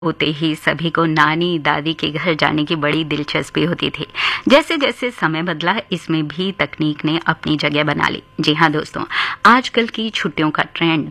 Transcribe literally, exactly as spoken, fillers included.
होते ही सभी को नानी दादी के घर जाने की बड़ी दिलचस्पी होती थी। जैसे जैसे समय बदला, इसमें भी तकनीक ने अपनी जगह बना ली। जी हाँ दोस्तों, आजकल की छुट्टियों का ट्रेंड